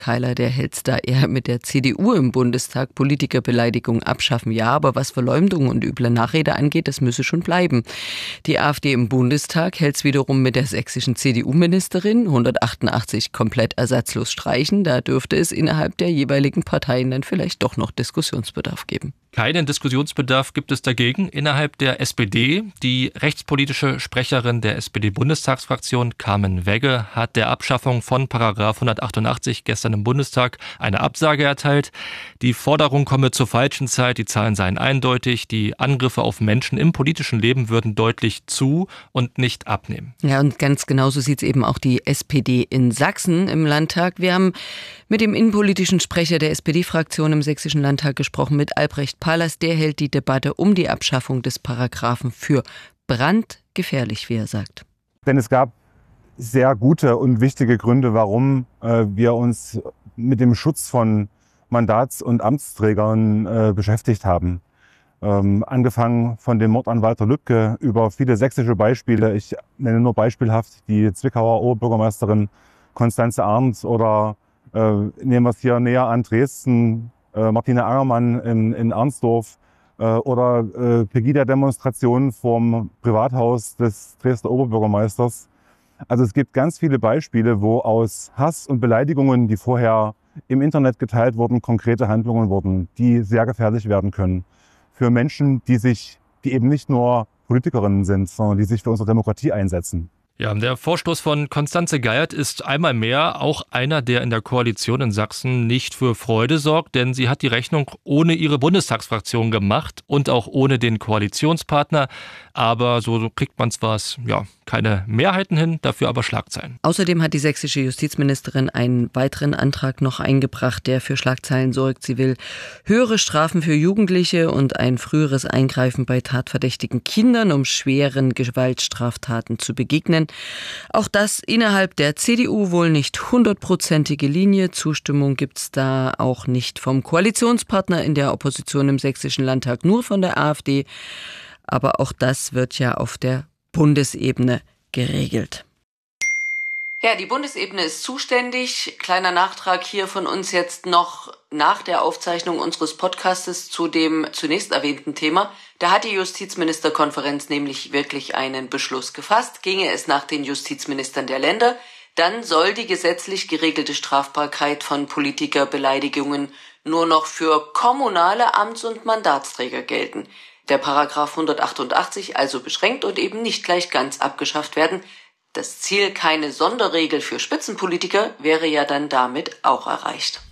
Keiler, der hält's da eher mit der CDU im Bundestag. Politikerbeleidigung abschaffen, ja, aber was Verleumdung und üble Nachrede angeht, das müsse schon bleiben. Die AfD im Bundestag hält's wiederum mit der sächsischen CDU-Ministerin 188 komplett ersatzlos streichen. Da dürfte es innerhalb der jeweiligen Parteien dann vielleicht doch noch Diskussionsbedarf geben. Keinen Diskussionsbedarf gibt es dagegen innerhalb der SPD. Die rechtspolitische Sprecherin der SPD-Bundestagsfraktion, Carmen Wegge, hat der Abschaffung von Paragraph 188 gestern im Bundestag eine Absage erteilt. Die Forderung komme zur falschen Zeit, die Zahlen seien eindeutig, die Angriffe auf Menschen im politischen Leben würden deutlich zu und nicht abnehmen. Ja, und ganz genauso sieht es eben auch die SPD in Sachsen im Landtag. Wir haben mit dem innenpolitischen Sprecher der SPD-Fraktion im Sächsischen Landtag gesprochen, mit Albrecht Palas. Der hält die Debatte um die Abschaffung des Paragraphen für brandgefährlich, wie er sagt. Denn es gab sehr gute und wichtige Gründe, warum wir uns mit dem Schutz von Mandats- und Amtsträgern beschäftigt haben. Angefangen von dem Mord an Walter Lübcke über viele sächsische Beispiele. Ich nenne nur beispielhaft die Zwickauer Oberbürgermeisterin Konstanze Arndt oder nehmen wir es hier näher an Dresden, Martina Angermann in Arnsdorf oder Pegida-Demonstrationen vorm Privathaus des Dresdner Oberbürgermeisters. Also es gibt ganz viele Beispiele, wo aus Hass und Beleidigungen, die vorher im Internet geteilt wurden, konkrete Handlungen wurden, die sehr gefährlich werden können. Für Menschen, die eben nicht nur Politikerinnen sind, sondern die sich für unsere Demokratie einsetzen. Ja, der Vorstoß von Constanze Geiert ist einmal mehr auch einer, der in der Koalition in Sachsen nicht für Freude sorgt, denn sie hat die Rechnung ohne ihre Bundestagsfraktion gemacht und auch ohne den Koalitionspartner. Aber so kriegt man zwar keine Mehrheiten hin, dafür aber Schlagzeilen. Außerdem hat die sächsische Justizministerin einen weiteren Antrag noch eingebracht, der für Schlagzeilen sorgt. Sie will höhere Strafen für Jugendliche und ein früheres Eingreifen bei tatverdächtigen Kindern, um schweren Gewaltstraftaten zu begegnen. Auch das innerhalb der CDU wohl nicht 100%ige Linie. Zustimmung gibt's da auch nicht vom Koalitionspartner in der Opposition im Sächsischen Landtag, nur von der AfD. Aber auch das wird ja auf der Bundesebene geregelt. Ja, die Bundesebene ist zuständig. Kleiner Nachtrag hier von uns jetzt noch nach der Aufzeichnung unseres Podcastes zu dem zunächst erwähnten Thema. Da hat die Justizministerkonferenz nämlich wirklich einen Beschluss gefasst. Ginge es nach den Justizministern der Länder, dann soll die gesetzlich geregelte Strafbarkeit von Politikerbeleidigungen nur noch für kommunale Amts- und Mandatsträger gelten. Der Paragraph 188 also beschränkt und eben nicht gleich ganz abgeschafft werden. Das Ziel, keine Sonderregel für Spitzenpolitiker, wäre ja dann damit auch erreicht.